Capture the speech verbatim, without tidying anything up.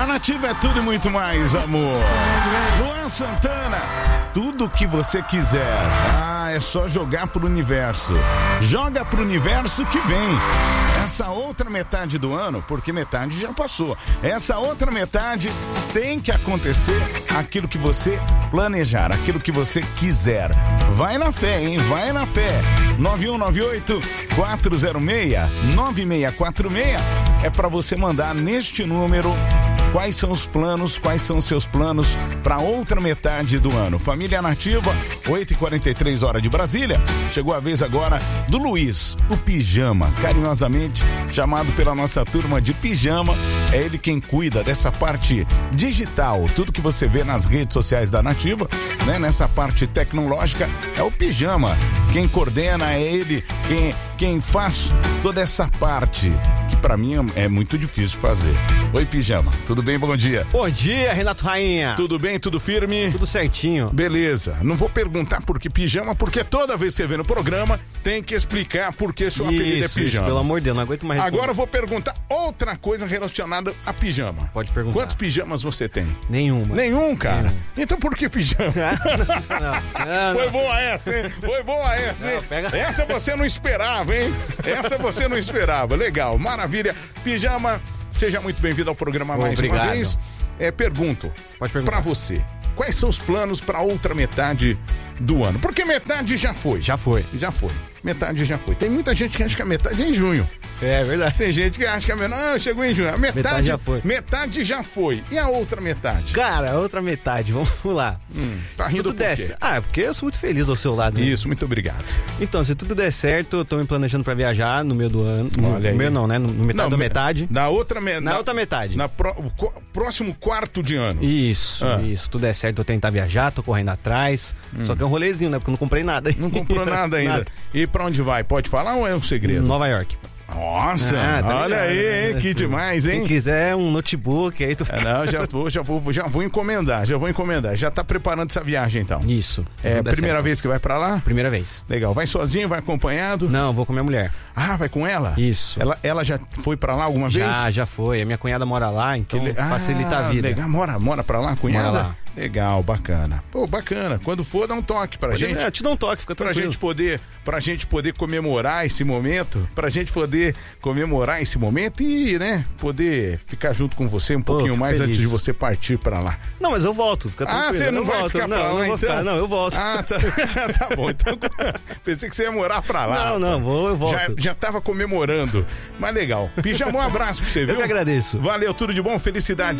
Na Nativa é tudo e muito mais, amor. Luan Santana, tudo que você quiser. Ah, é só jogar pro universo. Joga pro universo que vem. Essa outra metade do ano, porque metade já passou. Essa outra metade tem que acontecer aquilo que você planejar, aquilo que você quiser. Vai na fé, hein? Vai na fé. nove um nove oito, quatro zero seis, nove seis quatro seis é para você mandar neste número quais são os planos, quais são os seus planos para outra metade do ano. Família Nativa, oito e quarenta e três hora de Brasília. Chegou a vez agora do Luiz, o Pijama, carinhosamente chamado pela nossa turma de Pijama. É ele quem cuida dessa parte digital, tudo que você vê nas redes sociais da Nativa, né? Nessa parte tecnológica é o Pijama. Quem coordena é ele, quem, quem faz toda essa parte, que pra mim é muito difícil fazer. Oi, Pijama, tudo bem? Bom dia. Bom dia, Renato Rainha. Tudo bem? Tudo firme? Tudo certinho. Beleza. Não vou perguntar por que Pijama, porque toda vez que você vê no programa, tem que explicar por que seu isso, apelido é Pijama. Isso, pelo amor de Deus, não aguento mais. Agora eu vou perguntar outra coisa relacionada a pijama. Pode perguntar. Quantos pijamas você tem? Nenhuma. Nenhum, cara? Nenhum. Então por que pijama? não, não, não. Foi boa essa, hein? Foi boa essa, hein? Não, pega... Essa você não esperava, hein? Essa você não esperava. Legal, maravilha. Pijama, seja muito bem-vindo ao programa oh, mais obrigado. uma vez. É, pergunto para você, quais são os planos para outra metade do ano? Porque metade já foi. Já foi. Já foi. Metade já foi. Tem muita gente que acha que a metade é em junho. É verdade. Tem gente que acha que a metade ah, chegou em junho. A metade, metade já foi. Metade já foi. E a outra metade? Cara, a outra metade, vamos lá. Hum, tá se rindo tudo por der... quê? Ah, porque eu sou muito feliz ao seu lado. Né? Isso, muito obrigado. Então, se tudo der certo, eu tô me planejando pra viajar no meio do ano. Olha no aí. meio não, né? No metade não, da metade. Na outra metade. Na, na outra metade. Na pro... próximo quarto de ano. Isso, ah. isso. Se tudo der certo, eu tentar viajar, tô correndo atrás. Hum. Só que é um rolezinho, né? Porque eu não comprei nada. Não comprou nada ainda. Nada. E pra onde vai? Pode falar ou é um segredo? Nova York. Nossa, ah, tá olha ligado, aí, hein? Que demais, hein? Quem quiser um notebook aí tu... é, não, já vou, já vou, já vou encomendar, já vou encomendar. Já tá preparando essa viagem então? Isso. É a primeira certo. vez que vai pra lá? Primeira vez. Legal. Vai sozinho, vai acompanhado? Não, vou com minha mulher. Ah, vai com ela? Isso. Ela, ela já foi pra lá alguma já, vez? Já, já foi. A minha cunhada mora lá, então le... ah, facilita a vida. Legal, mora, mora pra lá, cunhada? Mora lá. Legal, bacana. Pô, bacana. Quando for, dá um toque pra Pode gente. É, eu te dou um toque, fica tranquilo. Pra gente poder, pra gente poder comemorar esse momento, pra gente poder comemorar esse momento e, né, poder ficar junto com você um Pô, pouquinho mais feliz. Antes de você partir pra lá. Não, mas eu volto, fica tranquilo. Ah, você não eu vai volto. ficar não, pra lá, não vou então? Ficar. Não, eu volto. Ah, tá, tá bom. Então, pensei que você ia morar pra lá. Não, não, vou, eu volto. Já, já tava comemorando. Mas legal. Pijama, um abraço pra você, viu? Eu que agradeço. Valeu, tudo de bom, felicidade.